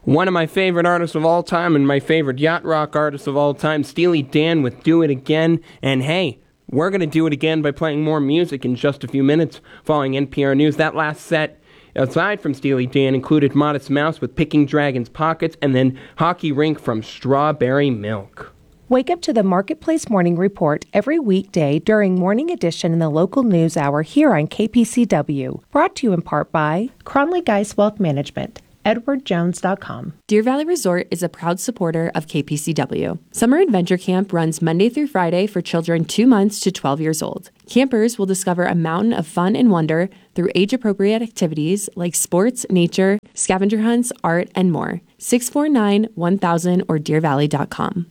One of my favorite artists of all time and my favorite yacht rock artist of all time, Steely Dan with Do It Again. And hey, we're going to do it again by playing more music in just a few minutes following NPR News. That last set, aside from Steely Dan, included Modest Mouse with Picking Dragon's Pockets and then Hockey Rink from Strawberry Milk. Wake up to the Marketplace Morning Report every weekday during Morning Edition in the local news hour here on KPCW. Brought to you in part by Cronley Geis Wealth Management. EdwardJones.com. Deer Valley Resort is a proud supporter of KPCW. Summer Adventure Camp runs Monday through Friday for children 2 months to 12 years old. Campers will discover a mountain of fun and wonder through age-appropriate activities like sports, nature, scavenger hunts, art, and more. 649-1000 or deervalley.com.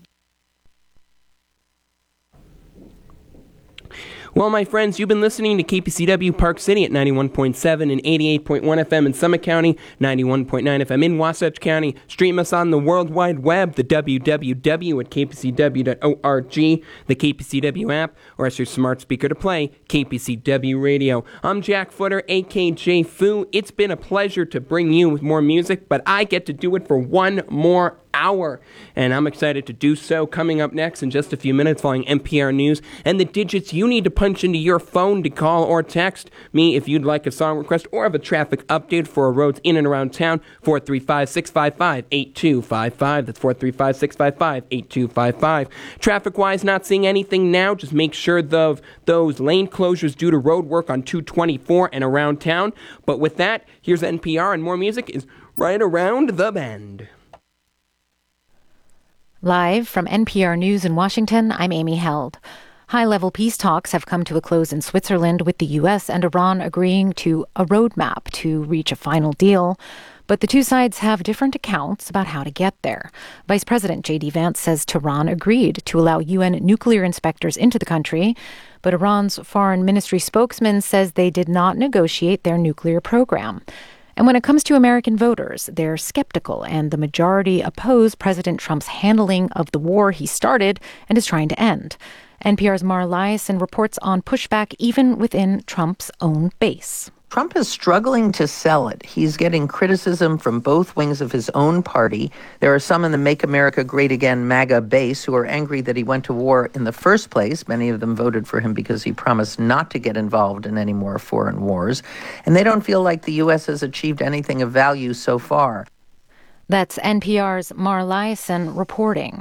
Well, my friends, you've been listening to KPCW Park City at 91.7 and 88.1 FM in Summit County, 91.9 FM in Wasatch County. Stream us on the World Wide Web, the www at kpcw.org, the KPCW app, or as your smart speaker to play, KPCW Radio. I'm Jack Footer, AKJ Foo. It's been a pleasure to bring you more music, but I get to do it for one more hour, and I'm excited to do so. Coming up next in just a few minutes following NPR News and the digits you need to punch into your phone to call or text me if you'd like a song request or have a traffic update for roads in and around town. 435-655-8255. That's 435-655-8255. Traffic-wise, not seeing anything now. Just make sure those lane closures due to road work on 224 and around town. But with that, here's NPR, and more music is right around the bend. Live from NPR News in Washington, I'm Amy Held. High-level peace talks have come to a close in Switzerland, with the U.S. and Iran agreeing to a roadmap to reach a final deal. But the two sides have different accounts about how to get there. Vice President J.D. Vance says Tehran agreed to allow UN nuclear inspectors into the country, but Iran's foreign ministry spokesman says they did not negotiate their nuclear program. And when it comes to American voters, they're skeptical, and the majority oppose President Trump's handling of the war he started and is trying to end. NPR's Mara Liasson reports on pushback even within Trump's own base. Trump is struggling to sell it. He's getting criticism from both wings of his own party. There are some in the Make America Great Again MAGA base who are angry that he went to war in the first place. Many of them voted for him because he promised not to get involved in any more foreign wars. And they don't feel like the U.S. has achieved anything of value so far. That's NPR's Mara Liasson reporting.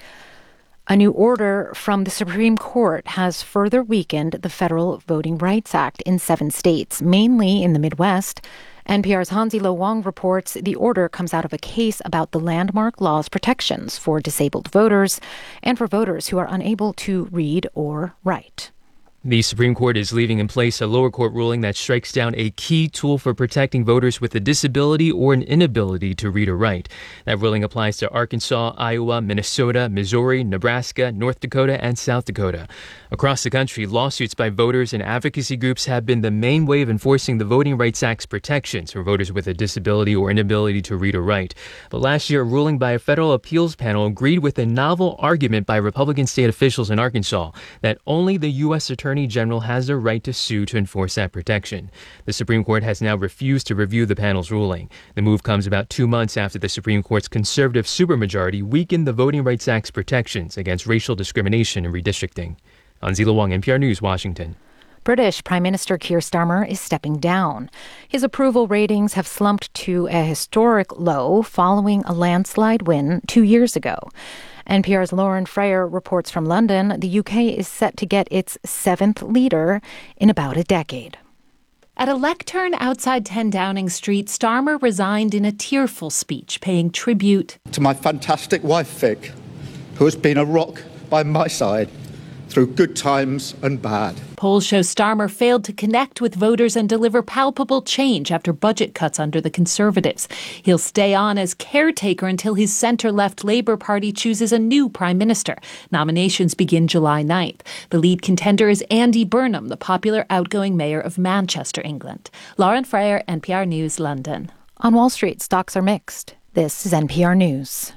A new order from the Supreme Court has further weakened the Federal Voting Rights Act in 7 states, mainly in the Midwest. NPR's Hansi-Lo Wong reports the order comes out of a case about the landmark law's protections for disabled voters and for voters who are unable to read or write. The Supreme Court is leaving in place a lower court ruling that strikes down a key tool for protecting voters with a disability or an inability to read or write. That ruling applies to Arkansas, Iowa, Minnesota, Missouri, Nebraska, North Dakota, and South Dakota. Across the country, lawsuits by voters and advocacy groups have been the main way of enforcing the Voting Rights Act's protections for voters with a disability or inability to read or write. But last year, a ruling by a federal appeals panel agreed with a novel argument by Republican state officials in Arkansas that only the U.S. Attorney General has the right to sue to enforce that protection. The Supreme Court has now refused to review the panel's ruling. The move comes about 2 months after the Supreme Court's conservative supermajority weakened the Voting Rights Act's protections against racial discrimination and redistricting. Hansi-Lo Wong, NPR News, Washington. British Prime Minister Keir Starmer is stepping down. His approval ratings have slumped to a historic low following a landslide win 2 years ago. NPR's Lauren Freyer reports from London. The UK is set to get its 7th leader in about a decade. At a lectern outside 10 Downing Street, Starmer resigned in a tearful speech, paying tribute to my fantastic wife, Vic, who has been a rock by my side through good times and bad. Polls show Starmer failed to connect with voters and deliver palpable change after budget cuts under the Conservatives. He'll stay on as caretaker until his centre-left Labour Party chooses a new Prime Minister. Nominations begin July 9th. The lead contender is Andy Burnham, the popular outgoing mayor of Manchester, England. Lauren Freyer, NPR News, London. On Wall Street, stocks are mixed. This is NPR News.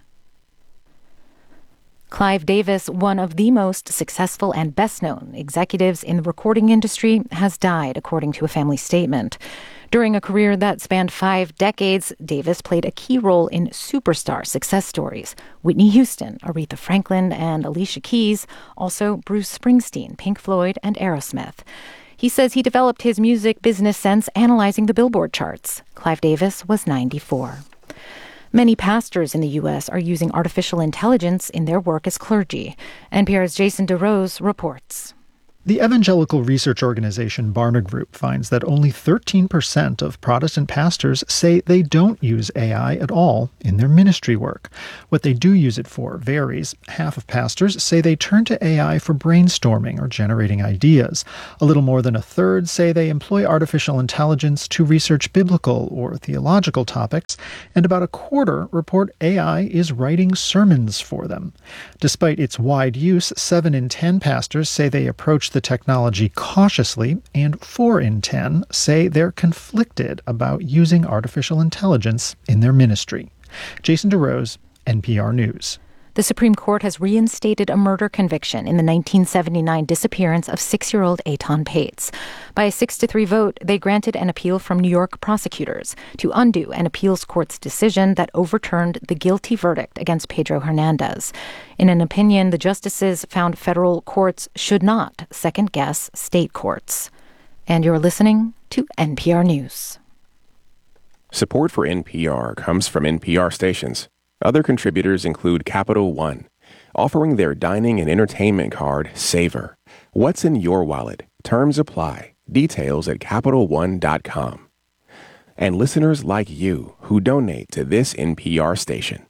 Clive Davis, one of the most successful and best-known executives in the recording industry, has died, according to a family statement. During a career that spanned 5 decades, Davis played a key role in superstar success stories. Whitney Houston, Aretha Franklin, and Alicia Keys, also Bruce Springsteen, Pink Floyd, and Aerosmith. He says he developed his music business sense analyzing the Billboard charts. Clive Davis was 94. Many pastors in the U.S. are using artificial intelligence in their work as clergy. NPR's Jason DeRose reports. The evangelical research organization Barna Group finds that only 13% of Protestant pastors say they don't use AI at all in their ministry work. What they do use it for varies. Half of pastors say they turn to AI for brainstorming or generating ideas. A little more than a third say they employ artificial intelligence to research biblical or theological topics, and about a quarter report AI is writing sermons for them. Despite its wide use, 7 in 10 pastors say they approach the technology cautiously, and 4 in 10 say they're conflicted about using artificial intelligence in their ministry. Jason DeRose, NPR News. The Supreme Court has reinstated a murder conviction in the 1979 disappearance of 6-year-old Eitan Pates. By a 6-3 vote, they granted an appeal from New York prosecutors to undo an appeals court's decision that overturned the guilty verdict against Pedro Hernandez. In an opinion, the justices found federal courts should not second-guess state courts. And you're listening to NPR News. Support for NPR comes from NPR stations. Other contributors include Capital One, offering their dining and entertainment card, Savor. What's in your wallet? Terms apply. Details at CapitalOne.com. And listeners like you who donate to this NPR station.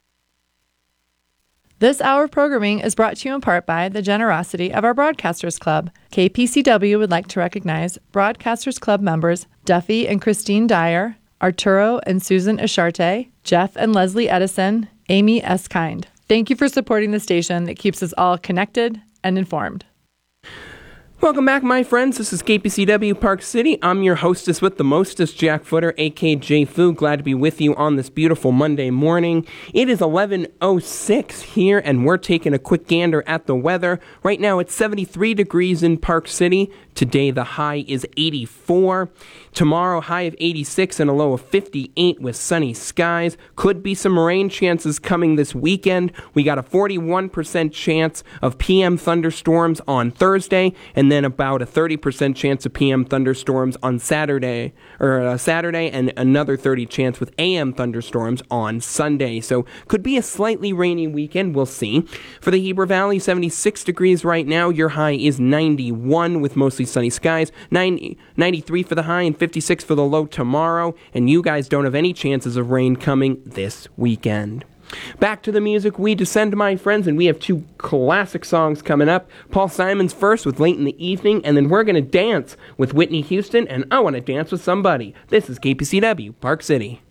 This hour of programming is brought to you in part by the generosity of our Broadcasters Club. KPCW would like to recognize Broadcasters Club members Duffy and Christine Dyer, Arturo and Susan Asharte, Jeff and Leslie Edison, Amy Eskind. Thank you for supporting the station that keeps us all connected and informed. Welcome back, my friends. This is KPCW Park City. I'm your hostess with the mostest, Jack Footer, a.k.a. Fu. Glad to be with you on this beautiful Monday morning. It is 11:06 here, and we're taking a quick gander at the weather. Right now, it's 73 degrees in Park City. Today, the high is 84. Tomorrow, high of 86 and a low of 58 with sunny skies. Could be some rain chances coming this weekend. We got a 41% chance of PM thunderstorms on Thursday, and then about a 30% chance of PM thunderstorms on Saturday, and another 30 chance with AM thunderstorms on Sunday. So could be a slightly rainy weekend. We'll see. For the Heber Valley, 76 degrees right now. Your high is 91 with mostly sunny skies. 93 for the high and 56 for the low tomorrow. And you guys don't have any chances of rain coming this weekend. Back to the music we descend, my friends, and we have 2 classic songs coming up. Paul Simon's first with Late in the Evening, and then we're going to dance with Whitney Houston and I Want to Dance with Somebody. This is KPCW, Park City.